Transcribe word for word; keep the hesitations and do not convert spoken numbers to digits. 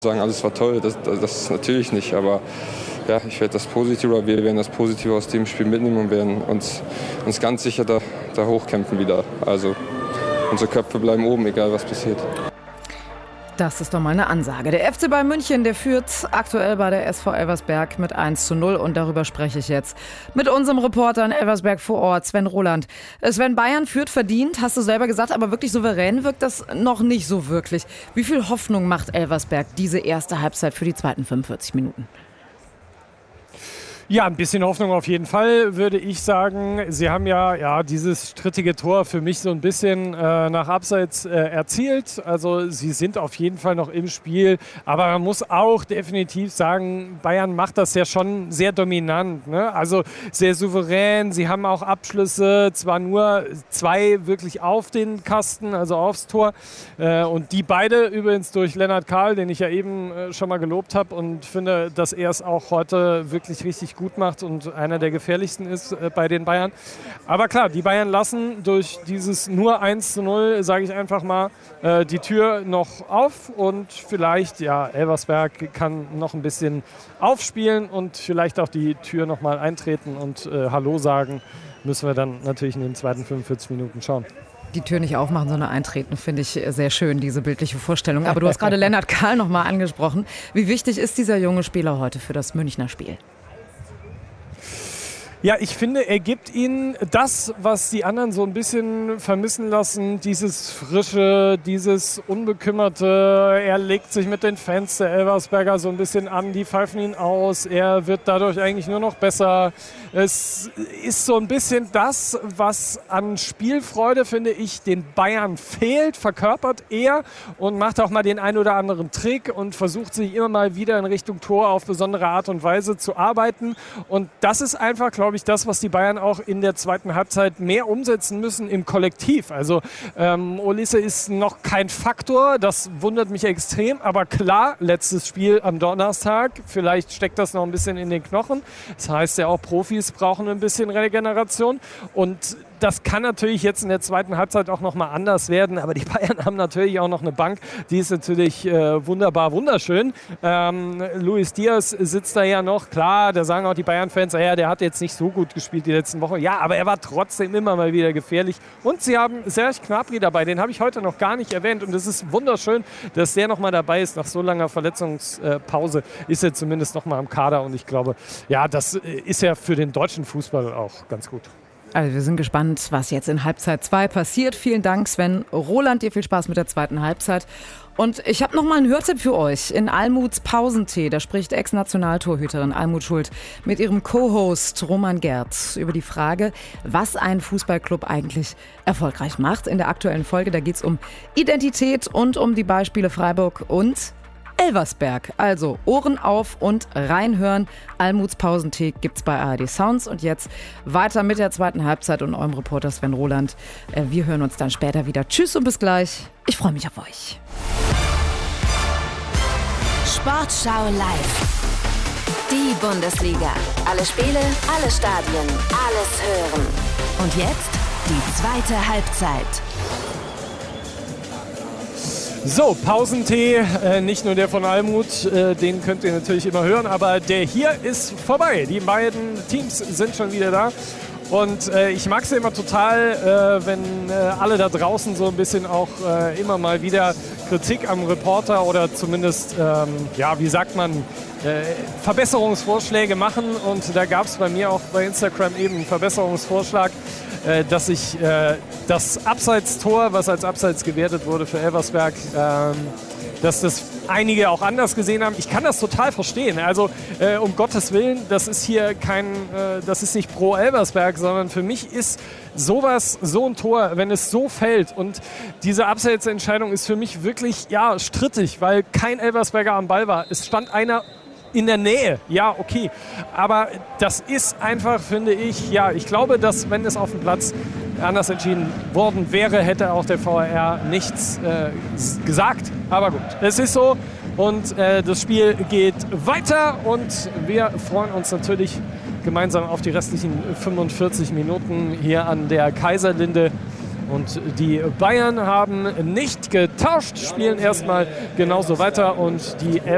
sagen, alles war toll, das, das, das natürlich nicht, aber ja, ich werde das Positive, oder wir werden das Positive aus dem Spiel mitnehmen und werden uns, uns ganz sicher da, da hochkämpfen wieder. Also unsere Köpfe bleiben oben, egal was passiert. Das ist doch mal eine Ansage. Der F C Bayern München, der führt aktuell bei der S V Elversberg mit eins zu null und darüber spreche ich jetzt mit unserem Reporter in Elversberg vor Ort, Sven Roland. Sven, Bayern führt verdient, hast du selber gesagt, aber wirklich souverän wirkt das noch nicht so wirklich. Wie viel Hoffnung macht Elversberg diese erste Halbzeit für die zweiten fünfundvierzig Minuten? Ja, ein bisschen Hoffnung auf jeden Fall, würde ich sagen. Sie haben ja, ja dieses strittige Tor für mich so ein bisschen äh, nach Abseits äh, erzielt. Also sie sind auf jeden Fall noch im Spiel. Aber man muss auch definitiv sagen, Bayern macht das ja schon sehr dominant, ne? Also sehr souverän. Sie haben auch Abschlüsse, zwar nur zwei wirklich auf den Kasten, also aufs Tor. Äh, und die beide übrigens durch Lennart Kahl, den ich ja eben äh, schon mal gelobt habe und finde, dass er es auch heute wirklich richtig gut gut macht und einer der gefährlichsten ist äh, bei den Bayern. Aber klar, die Bayern lassen durch dieses nur eins zu null, sage ich einfach mal, äh, die Tür noch auf und vielleicht, ja, Elversberg kann noch ein bisschen aufspielen und vielleicht auch die Tür noch mal eintreten und äh, Hallo sagen. Müssen wir dann natürlich in den zweiten fünfundvierzig Minuten schauen. Die Tür nicht aufmachen, sondern eintreten, finde ich sehr schön, diese bildliche Vorstellung. Aber du hast gerade Lennart Kahl noch mal angesprochen. Wie wichtig ist dieser junge Spieler heute für das Münchner Spiel? Ja, ich finde, er gibt ihnen das, was die anderen so ein bisschen vermissen lassen, dieses Frische, dieses Unbekümmerte. Er legt sich mit den Fans der Elversberger so ein bisschen an, die pfeifen ihn aus. Er wird dadurch eigentlich nur noch besser. Es ist so ein bisschen das, was an Spielfreude, finde ich, den Bayern fehlt, verkörpert er und macht auch mal den ein oder anderen Trick und versucht sich immer mal wieder in Richtung Tor auf besondere Art und Weise zu arbeiten. Und das ist einfach, glaube ich, das, was die Bayern auch in der zweiten Halbzeit mehr umsetzen müssen im Kollektiv. Also ähm, Olise ist noch kein Faktor, das wundert mich extrem, aber klar, letztes Spiel am Donnerstag, vielleicht steckt das noch ein bisschen in den Knochen. Das heißt ja auch, Profis brauchen ein bisschen Regeneration und das kann natürlich jetzt in der zweiten Halbzeit auch noch mal anders werden, aber die Bayern haben natürlich auch noch eine Bank, die ist natürlich äh, wunderbar, wunderschön. Ähm, Luis Diaz sitzt da ja noch, klar, da sagen auch die Bayern-Fans, ja, der hat jetzt nicht so gut gespielt die letzten Wochen. Ja, aber er war trotzdem immer mal wieder gefährlich. Und sie haben Serge Gnabry dabei, den habe ich heute noch gar nicht erwähnt und es ist wunderschön, dass der noch mal dabei ist. Nach so langer Verletzungspause ist er zumindest noch mal am Kader und ich glaube, ja, das ist ja für den deutschen Fußball auch ganz gut. Also wir sind gespannt, was jetzt in Halbzeit zwei passiert. Vielen Dank, Sven Roland. Dir viel Spaß mit der zweiten Halbzeit. Und ich habe noch mal einen Hörtipp für euch. In Almuths Pausentee, da spricht Ex-Nationaltorhüterin Almut Schuld mit ihrem Co-Host Roman Gerz über die Frage, was einen Fußballclub eigentlich erfolgreich macht. In der aktuellen Folge, da geht es um Identität und um die Beispiele Freiburg und Elversberg. Also Ohren auf und reinhören. Almuths Pausentee gibt's bei A R D Sounds. Und jetzt weiter mit der zweiten Halbzeit und eurem Reporter Sven Roland. Wir hören uns dann später wieder. Tschüss und bis gleich. Ich freue mich auf euch. Sportschau live. Die Bundesliga. Alle Spiele, alle Stadien, alles hören. Und jetzt die zweite Halbzeit. So, Pausentee, äh, nicht nur der von Almuth, äh, den könnt ihr natürlich immer hören, aber der hier ist vorbei. Die beiden Teams sind schon wieder da. Und äh, ich mag es ja immer total, äh, wenn äh, alle da draußen so ein bisschen auch äh, immer mal wieder Kritik am Reporter oder zumindest, ähm, ja, wie sagt man, äh, Verbesserungsvorschläge machen. Und da gab es bei mir auch bei Instagram eben einen Verbesserungsvorschlag, äh, dass ich äh, das Abseitstor, was als Abseits gewertet wurde für Elversberg, ähm, dass das einige auch anders gesehen haben. Ich kann das total verstehen. Also äh, um Gottes Willen, das ist hier kein, äh, das ist nicht pro Elversberg, sondern für mich ist sowas, so ein Tor, wenn es so fällt und diese Abseitsentscheidung ist für mich wirklich, ja, strittig, weil kein Elversberger am Ball war. Es stand einer in der Nähe, ja, okay. Aber das ist einfach, finde ich, ja, ich glaube, dass wenn es auf dem Platz anders entschieden worden wäre, hätte auch der V A R nichts äh, gesagt. Aber gut, es ist so und äh, das Spiel geht weiter und wir freuen uns natürlich gemeinsam auf die restlichen fünfundvierzig Minuten hier an der Kaiserlinde. Und die Bayern haben nicht getauscht, spielen erstmal genauso weiter und die